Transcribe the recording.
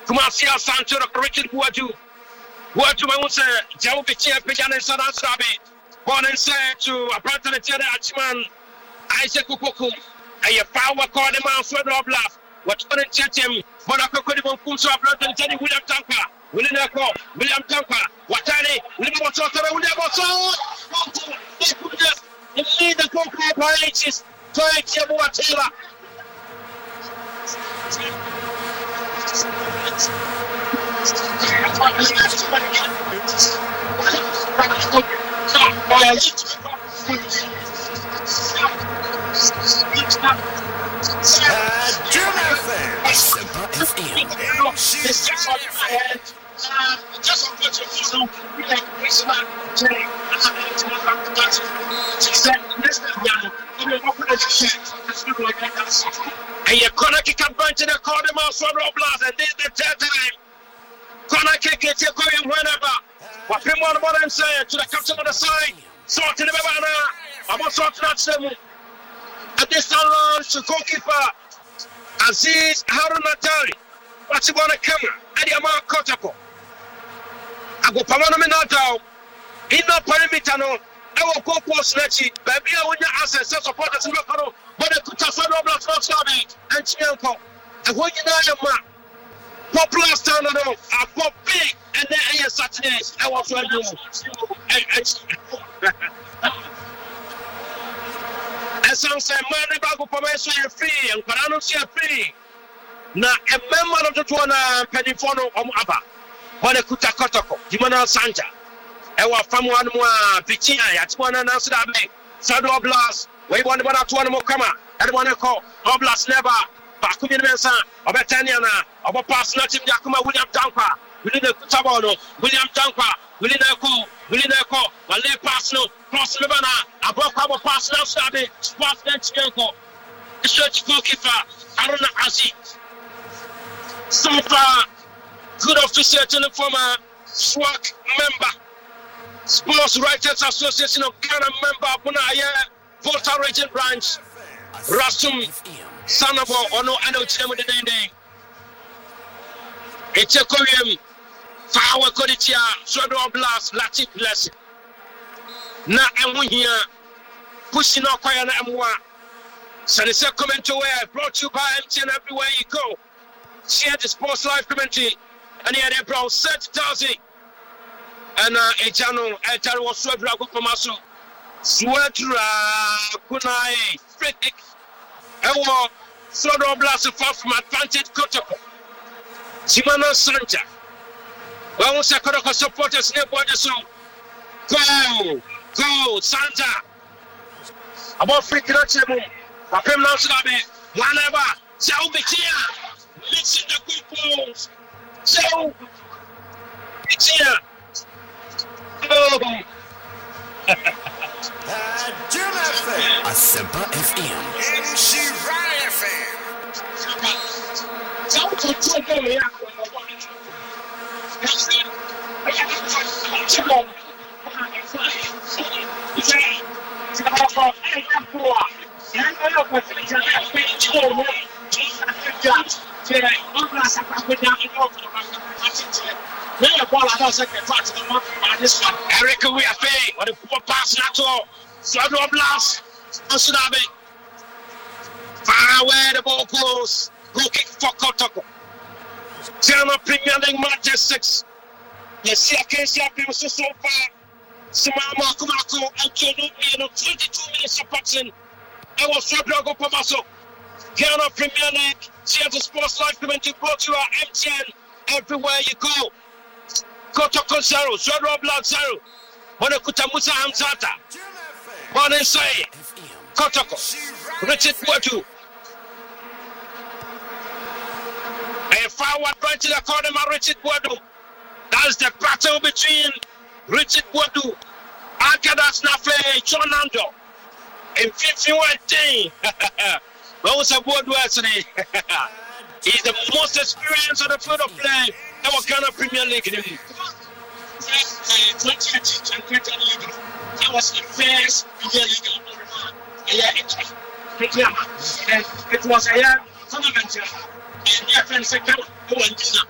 Kumasi Sancho, Richard Wadu. Wadu, I won't say, Joe Pichia, Pijan and Sana Sabi. Born and said to a brother Achman, Isaac Kuku, and your power called him out, Sword of Bluff. What couldn't chat him, but I couldn't even pull so brother and Jenny William Tanka, William Tanka, what are they? William Water, William Water. They could just lead the Coco Palaces to a Taylor. And you're gonna kick a bunch in the corner, Sword of Blast, and this is the third time. Gonna kick it, you're going whenever. What people want about them saying to the captain on the side, sorting the banana, I'm not sorting that them. At this time, launch to goalkeeper Aziz Harun Natari. What's he want to come? Eddie Amar Kotako. I go Pamano Minato. In the perimeter, no. I will go post Lechi. Baby, I want your assets, support the Silvano. But the Kutasano Blast not Sabi and Chianco. And when you know your man, popular standard of a pop big and then a Saturdays. I was well doing. And some say, Mary Bago Pomeso, you're free, and Paranos, you're free. Now, a member of the Tuana Pedifono or Abba, when a Kutakotoko, Dimana Sanja, and what from one more Pichia, at one and answer that me, Sado Blast. We want to one more come. I don't want to call Oblast never. Bakumin Mensa, or Betaniana, or Pass Latin Yakuma, William Tanka, William Tabono, William Tanka, William Echo, Malay Passno, Cross Levana, Abokabo Pass now started, Sports Bench Yanko, the church goalkeeper, Aruna Aziz. So far, good officer to the former SWAC member, Sports Writers Association of Ghana member, Bunaya. Volta Region Branch, Rastum, Sanabo, Ono, and Ochemo the Dende. It's a Korean, Fawa Koditia, Sodo Blast, Latif Lesson. Na and we here, pushing our choir and Amwa. So it's a commentary brought to you by MTN everywhere you go. Share the Sports Live commentary, and here they brought 30,000. And Ejano, Etaro was so dragon for Masu. Swetra Kunai Frick Ewo Sodo Blast far from advantage Kotoko Simano Sanja. Well, once I could support us near border so go Sanja about Frick Ratchemu Papem Lansabe whenever Sao Bikia mixing the good balls Sao Bikia Asempa FM. Shiraya FM. Eric, we are paying. What a poor pass, Nato. Sodo Blast. Asunabe. Far away the ball goes. Go kick for Kotoko. German Premier League match 6. You see a case happening so far. Simama Kumako and Joe 22 minutes of boxing. I was Fabrago Pamaso. Ghana Premier League. Seattle Sports Live commentary brought you at MTN everywhere you go. Kotoko 0, Sodo Blast 0. Monokutamusa Hamzata. Bonesai. Kotoko. Richard Wadu. A forward branch in the corner of Richard Wadu. That's the battle between Richard Wadu, Akadas Nafe, Chonando. In 51 what was a Wadu yesterday? He's the most experienced on the field of play. Our Ghana Premier League. 2018 League. That was the first Premier League. It was a year tournament. And your friends said,